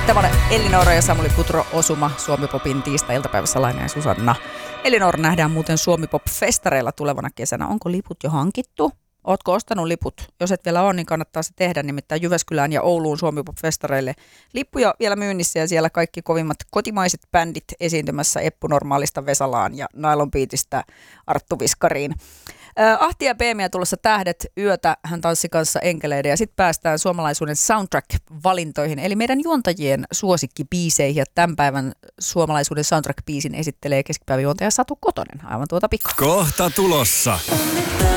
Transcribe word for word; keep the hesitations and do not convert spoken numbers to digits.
Tämä on Elinora ja Samuli Putro osuma Suomi-popin tiistai-iltapäivässä Laina ja Susanna. Elinora nähdään muuten Suomi-pop-festareilla tulevana kesänä. Onko liput jo hankittu? Ootko ostanut liput? Jos et vielä ole, niin kannattaa se tehdä. Nimittäin Jyväskylään ja Ouluun Suomi-pop-festareille lippuja vielä myynnissä ja siellä kaikki kovimmat kotimaiset bändit esiintymässä Eppu Normaalista Vesalaan ja Nylon Beatistä Arttu Viskariin. Ahti ja Peemiä tulossa Tähdet yötä, hän tanssi kanssa enkeleiden ja sitten päästään suomalaisuuden soundtrack-valintoihin, eli meidän juontajien suosikkibiiseihin. Ja tämän päivän suomalaisuuden soundtrack-biisin esittelee keskipäivän juontaja Satu Kotonen, aivan tuota pikkaa. Kohta tulossa.